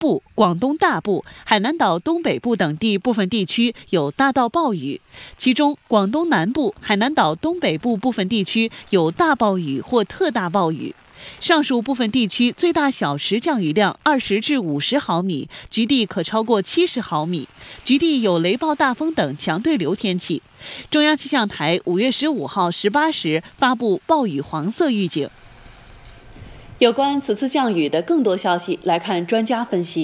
部、广东大部、海南岛东北部等地部分地区有大到暴雨，其中广东南部、海南岛东北部部分地区有大暴雨或特大暴雨。上述部分地区最大小时降雨量20至50毫米，局地可超过70毫米，局地有雷暴大风等强对流天气。中央气象台5月15号18时发布暴雨黄色预警。有关此次降雨的更多消息，来看专家分析。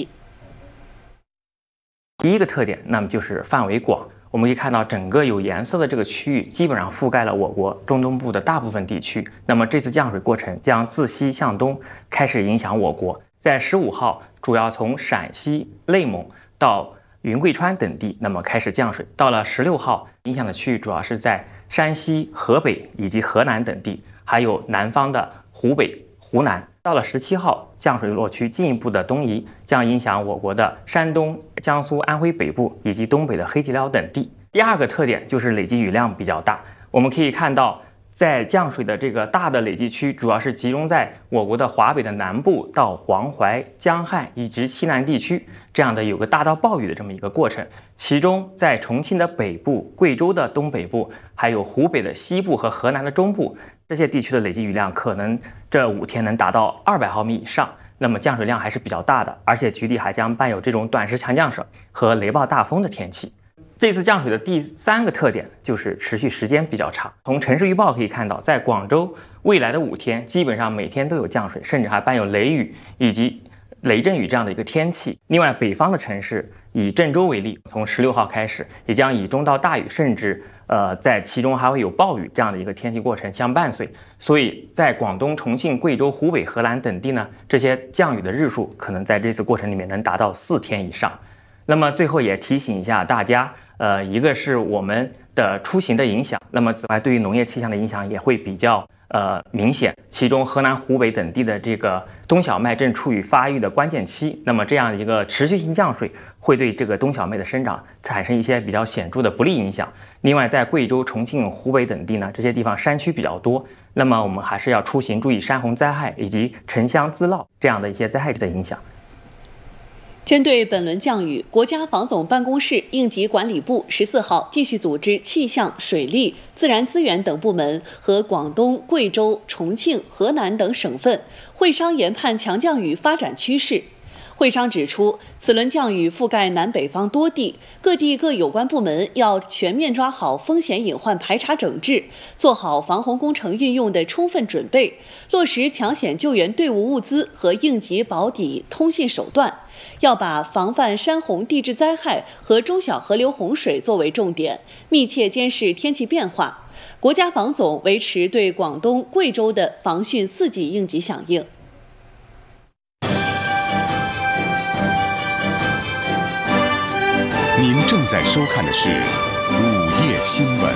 第一个特点，那么就是范围广。我们可以看到，整个有颜色的这个区域基本上覆盖了我国中东部的大部分地区。那么这次降水过程将自西向东开始影响我国。在15号，主要从陕西、内蒙到云贵川等地，那么开始降水。到了16号，影响的区域主要是在山西、河北以及河南等地，还有南方的湖北、湖南。到了17号，降水落区进一步的东移，将影响我国的山东、江苏、安徽北部以及东北的黑吉辽等地。第二个特点就是累积雨量比较大。我们可以看到，在降水的这个大的累积区，主要是集中在我国的华北的南部到黄淮、江汉以及西南地区，这样的有个大到暴雨的这么一个过程。其中在重庆的北部、贵州的东北部，还有湖北的西部和河南的中部，这些地区的累积雨量可能这5天能达到200毫米以上，那么降水量还是比较大的，而且局地还将伴有这种短时强降水和雷暴大风的天气。这次降水的第3个特点就是持续时间比较长。从城市预报可以看到，在广州未来的5天，基本上每天都有降水，甚至还伴有雷雨以及雷阵雨这样的一个天气。另外，北方的城市以郑州为例，从16号开始，也将以中到大雨，甚至在其中还会有暴雨这样的一个天气过程相伴随。所以在广东、重庆、贵州、湖北、河南等地呢，这些降雨的日数可能在这次过程里面能达到4天以上。那么最后也提醒一下大家，一个是我们的出行的影响，那么此外对于农业气象的影响也会比较明显。其中河南、湖北等地的这个冬小麦正处于发育的关键期，那么这样一个持续性降水会对这个冬小麦的生长产生一些比较显著的不利影响。另外，在贵州、重庆、湖北等地呢，这些地方山区比较多，那么我们还是要出行注意山洪灾害以及沉香滋涝这样的一些灾害的影响。 针对本轮降雨，国家防总办公室应急管理部14号继续组织气象、水利、自然资源等部门和广东、贵州、重庆、河南等省份会商研判强降雨发展趋势。会商指出，此轮降雨覆盖南北方多地，各地各有关部门要全面抓好风险隐患排查整治，做好防洪工程运用的充分准备，落实抢险救援队伍物资和应急保底通信手段。要把防范山洪地质灾害和中小河流洪水作为重点，密切监视天气变化。国家防总维持对广东、贵州的防汛4级应急响应。 您正在收看的是午夜新闻。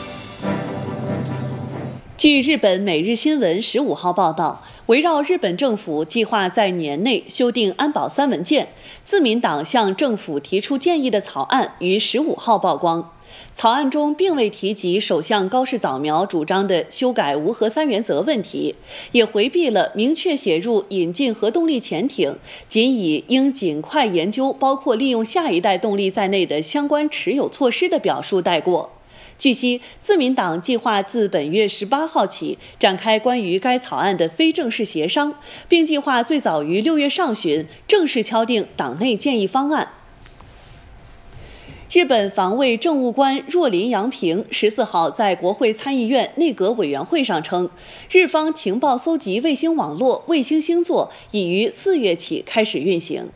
据日本每日新闻15号报道，围绕日本政府计划在年内修订安保3文件，自民党向政府提出建议的草案于15号曝光。草案中并未提及首相高市早苗主张的修改无核3原则问题，也回避了明确写入引进核动力潜艇，仅以应尽快研究包括利用下一代动力在内的相关持有措施的表述带过。据悉，自民党计划自本月18号起展开关于该草案的非正式协商，并计划最早于6月上旬正式敲定党内建议方案。日本防卫政务官若林洋平14号在国会参议院内阁委员会上称，日方情报搜集卫星网络卫星星座已于4月起开始运行。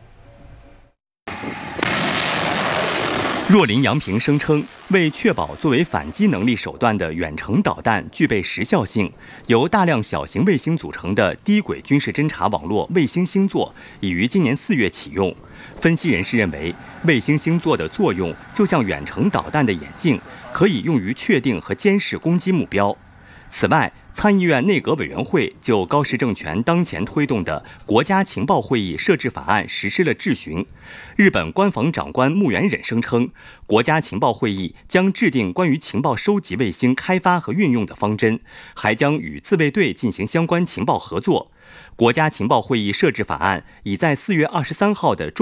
若林洋平声称，为确保作为反击能力手段的远程导弹具备时效性，由大量小型卫星组成的低轨军事侦察网络卫星星座已于今年4月启用。分析人士认为，卫星星座的作用就像远程导弹的眼镜，可以用于确定和监视攻击目标。此外，参议院内阁委员会就高市政权当前推动的国家情报会议设置法案实施了质询。日本官房长官木原忍声称，国家情报会议将制定关于情报收集卫星开发和运用的方针，还将与自卫队进行相关情报合作。 国家情报会议设置法案已在4月23号的